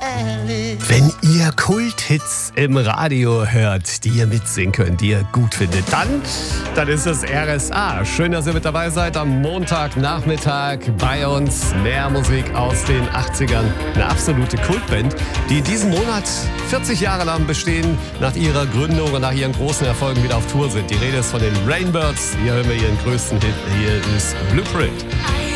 Wenn ihr Kulthits im Radio hört, die ihr mitsingen könnt, die ihr gut findet, dann ist es RSA. Schön, dass ihr mit dabei seid am Montagnachmittag bei uns. Mehr Musik aus den 80ern. Eine absolute Kultband, die diesen Monat 40 Jahre lang bestehen, nach ihrer Gründung und nach ihren großen Erfolgen wieder auf Tour sind. Die Rede ist von den Rainbirds. Hier hören wir ihren größten Hit. Hier ist Blueprint.